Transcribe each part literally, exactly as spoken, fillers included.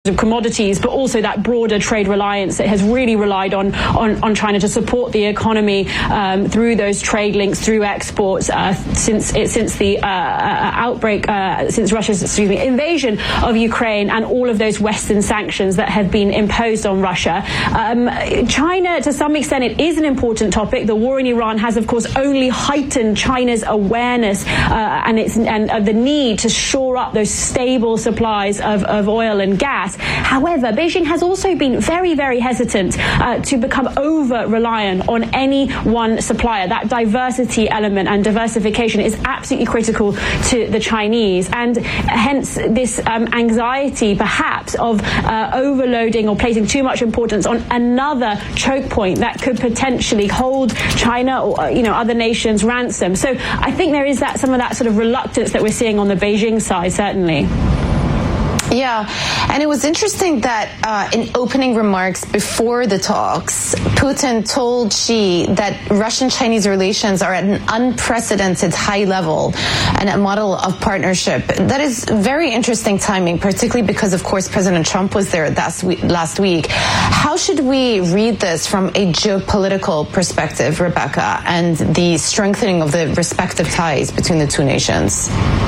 of commodities, but also that broader trade reliance that has really relied on on, on China to support the economy um, through those trade links, through exports, uh, since it, since the uh, outbreak, uh, since Russia's excuse me invasion of Ukraine, and all of those Western sanctions that have been imposed on Russia. Um, China, to some extent, it is an important topic. The war in Iran has, of course, only heightened China's awareness uh, and its and uh, the need to shore up those stable supplies of, of oil and gas. However, Beijing has also been very, very hesitant uh, to become over-reliant on any one supplier. That diversity element and diversification is absolutely critical to the Chinese, and hence this um, anxiety, perhaps, of uh, overloading or placing too much importance on another choke point that could potentially hold China or, you know, other nations ransom. So I think there is that some of that sort of reluctance that we're seeing on the Beijing side, certainly. Yeah, and it was interesting that uh, in opening remarks before the talks, Putin told Xi that Russian-Chinese relations are at an unprecedented high level and a model of partnership. That is very interesting timing, particularly because, of course, President Trump was there last week. Last week. How should we read this from a geopolitical perspective, Rebecca, and the strengthening of the respective ties between the two nations?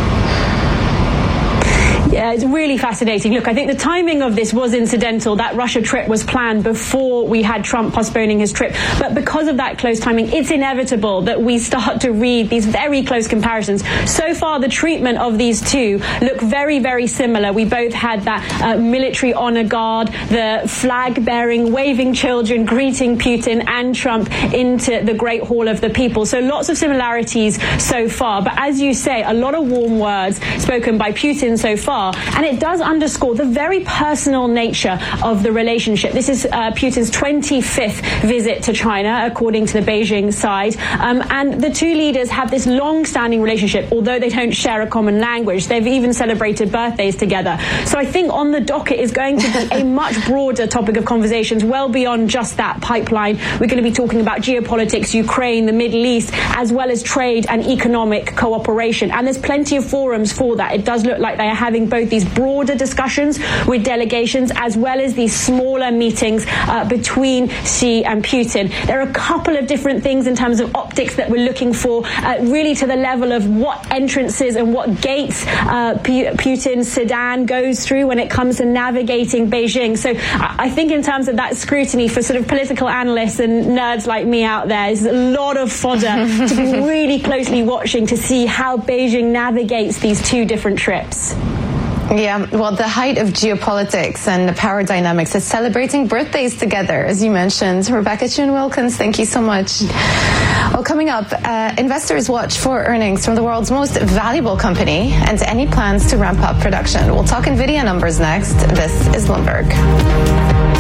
Yeah, it's really fascinating. Look, I think the timing of this was incidental. That Russia trip was planned before we had Trump postponing his trip. But because of that close timing, it's inevitable that we start to read these very close comparisons. So far, the treatment of these two look very, very similar. We both had that uh, military honor guard, the flag-bearing, waving children, greeting Putin and Trump into the Great Hall of the People. So lots of similarities so far. But as you say, a lot of warm words spoken by Putin so far. And it does underscore the very personal nature of the relationship. This is uh, Putin's twenty-fifth visit to China, according to the Beijing side. Um, and the two leaders have this long-standing relationship, although they don't share a common language. They've even celebrated birthdays together. So I think on the docket is going to be a much broader topic of conversations, well beyond just that pipeline. We're going to be talking about geopolitics, Ukraine, the Middle East, as well as trade and economic cooperation. And there's plenty of forums for that. It does look like they are having both these broader discussions with delegations as well as these smaller meetings uh, between Xi and Putin. There are a couple of different things in terms of optics that we're looking for, uh, really to the level of what entrances and what gates uh, P- Putin's sedan goes through when it comes to navigating Beijing. So I-, I think in terms of that scrutiny for sort of political analysts and nerds like me out there, there's a lot of fodder to be really closely watching to see how Beijing navigates these two different trips. Yeah, well, the height of geopolitics and the power dynamics is celebrating birthdays together, as you mentioned. Rebecca June-Wilkins, thank you so much. Well, coming up, uh, investors watch for earnings from the world's most valuable company and any plans to ramp up production. We'll talk NVIDIA numbers next. This is Bloomberg.